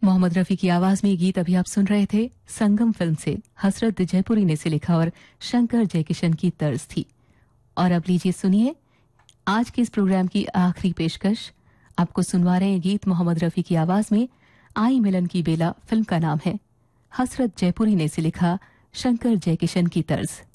मोहम्मद रफी की आवाज में ये गीत अभी आप सुन रहे थे संगम फिल्म से। हसरत जयपुरी ने इसे लिखा और शंकर जयकिशन की तर्ज थी। और अब लीजिए सुनिए आज के इस प्रोग्राम की आखिरी पेशकश। आपको सुनवा रहे हैं गीत मोहम्मद रफी की आवाज में। आई मिलन की बेला फिल्म का नाम है। हसरत जयपुरी ने इसे लिखा, शंकर जयकिशन की तर्ज।